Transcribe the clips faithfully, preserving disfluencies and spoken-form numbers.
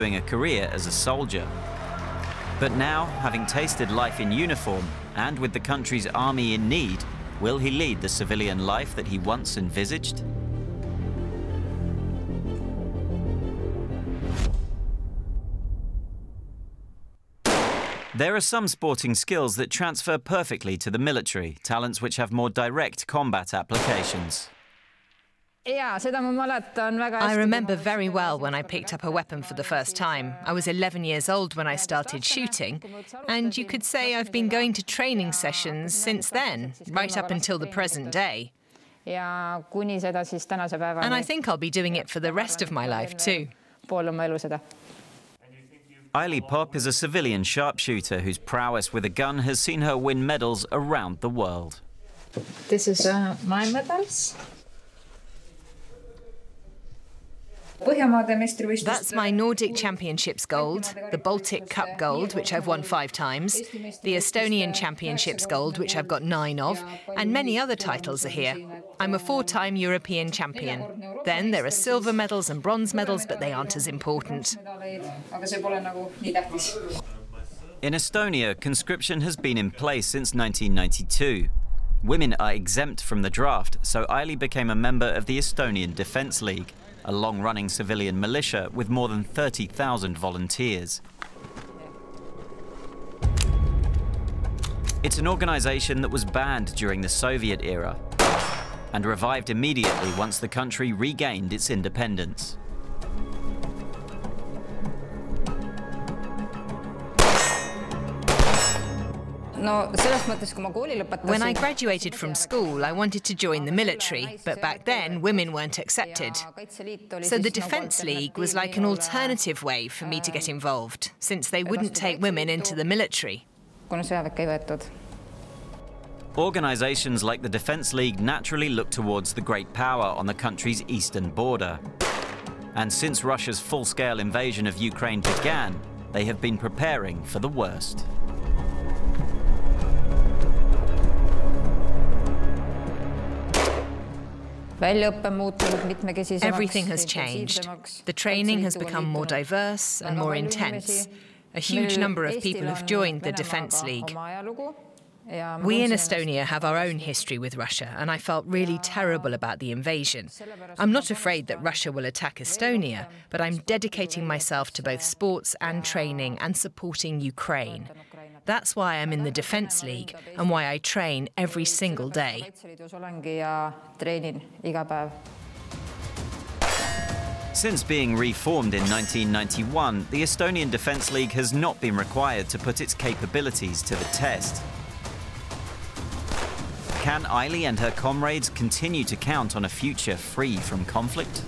a career as a soldier. But now, having tasted life in uniform and with the country's army in need, will he lead the civilian life that he once envisaged? There are some sporting skills that transfer perfectly to the military, talents which have more direct combat applications. I remember very well when I picked up a weapon for the first time. I was eleven years old when I started shooting, and you could say I've been going to training sessions since then, right up until the present day. And I think I'll be doing it for the rest of my life too. Aili Popp is a civilian sharpshooter whose prowess with a gun has seen her win medals around the world. This is uh, my medals. That's my Nordic Championships gold, the Baltic Cup gold, which I've won five times, the Estonian Championships gold, which I've got nine of, and many other titles are here. I'm a four-time European champion. Then there are silver medals and bronze medals, but they aren't as important. In Estonia, conscription has been in place since nineteen ninety-two. Women are exempt from the draft, so Aili became a member of the Estonian Defence League, a long-running civilian militia with more than thirty thousand volunteers. It's an organisation that was banned during the Soviet era and revived immediately once the country regained its independence. When I graduated from school, I wanted to join the military, but back then women weren't accepted. So the Defence League was like an alternative way for me to get involved, since they wouldn't take women into the military. Organisations like the Defence League naturally look towards the great power on the country's eastern border. And since Russia's full-scale invasion of Ukraine began, they have been preparing for the worst. Everything has changed. The training has become more diverse and more intense. A huge number of people have joined the Defence League. We in Estonia have our own history with Russia, and I felt really terrible about the invasion. I'm not afraid that Russia will attack Estonia, but I'm dedicating myself to both sports and training and supporting Ukraine. That's why I'm in the Defence League and why I train every single day. Since being reformed in nineteen ninety-one, the Estonian Defence League has not been required to put its capabilities to the test. Can Aili and her comrades continue to count on a future free from conflict?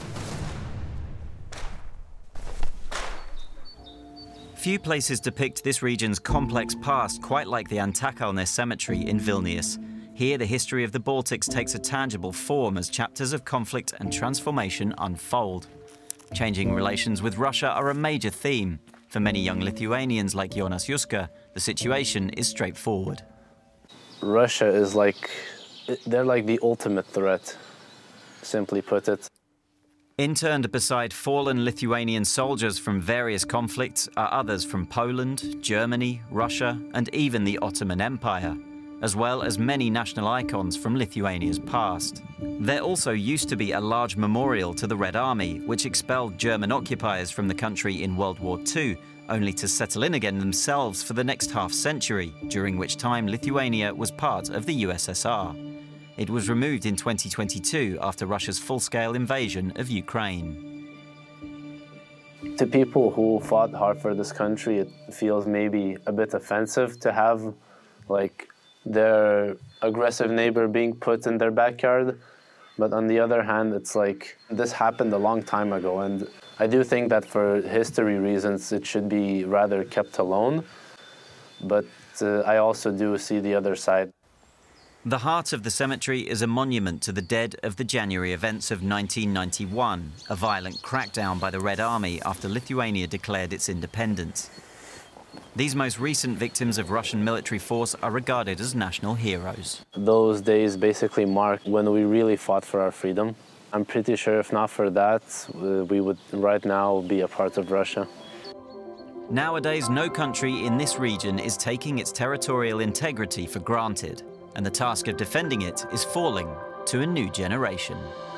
Few places depict this region's complex past quite like the Antakalnis cemetery in Vilnius. Here, the history of the Baltics takes a tangible form as chapters of conflict and transformation unfold. Changing relations with Russia are a major theme. For many young Lithuanians like Jonas Juska, the situation is straightforward. Russia is like, they're like the ultimate threat, simply put it. Interned beside fallen Lithuanian soldiers from various conflicts are others from Poland, Germany, Russia, and even the Ottoman Empire, as well as many national icons from Lithuania's past. There also used to be a large memorial to the Red Army, which expelled German occupiers from the country in World War Two, only to settle in again themselves for the next half-century, during which time Lithuania was part of the U S S R. It was removed in twenty twenty-two after Russia's full-scale invasion of Ukraine. To people who fought hard for this country, it feels maybe a bit offensive to have, like, their aggressive neighbor being put in their backyard. But on the other hand, it's like, this happened a long time ago, and I do think that for history reasons, it should be rather kept alone. But uh, I also do see the other side. The heart of the cemetery is a monument to the dead of the January events of nineteen ninety-one, a violent crackdown by the Red Army after Lithuania declared its independence. These most recent victims of Russian military force are regarded as national heroes. Those days basically mark when we really fought for our freedom. I'm pretty sure if not for that, we would right now be a part of Russia. Nowadays, no country in this region is taking its territorial integrity for granted, and the task of defending it is falling to a new generation.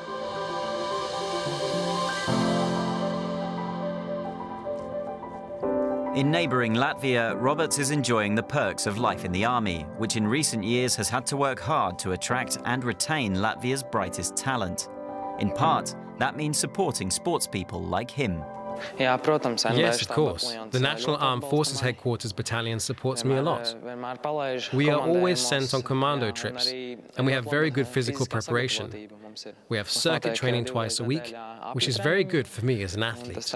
In neighbouring Latvia, Roberts is enjoying the perks of life in the army, which in recent years has had to work hard to attract and retain Latvia's brightest talent. In part, that means supporting sportspeople like him. Yes, of course. The National Armed Forces Headquarters Battalion supports me a lot. We are always sent on commando trips, and we have very good physical preparation. We have circuit training twice a week, which is very good for me as an athlete.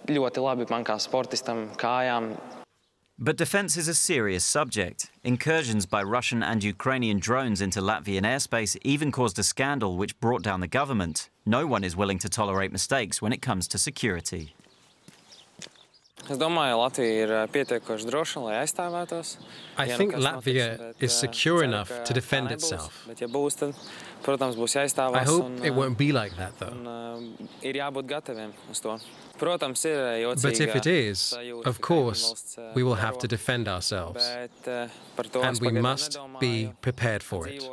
But defence is a serious subject. Incursions by Russian and Ukrainian drones into Latvian airspace even caused a scandal which brought down the government. No one is willing to tolerate mistakes when it comes to security. I think Latvia is secure enough to defend itself. I hope it won't be like that, though. But if it is, of course, we will have to defend ourselves. And we must be prepared for it.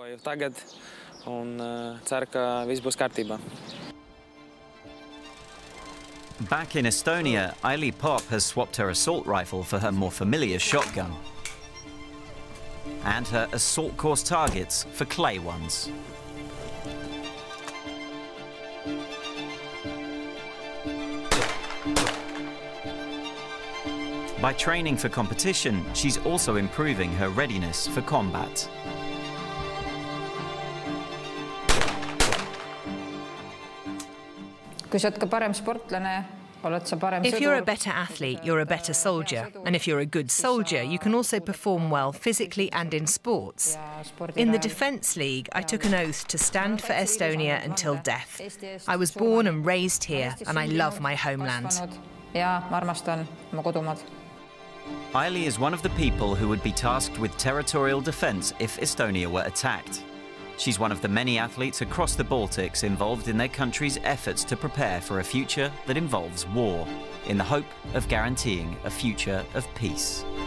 Back in Estonia, Aili Popp has swapped her assault rifle for her more familiar shotgun, and her assault course targets for clay ones. By training for competition, she's also improving her readiness for combat. If you're a better athlete, you're a better soldier. And if you're a good soldier, you can also perform well physically and in sports. In the Defence League, I took an oath to stand for Estonia until death. I was born and raised here, and I love my homeland. Aili is one of the people who would be tasked with territorial defence if Estonia were attacked. She's one of the many athletes across the Baltics involved in their country's efforts to prepare for a future that involves war, in the hope of guaranteeing a future of peace.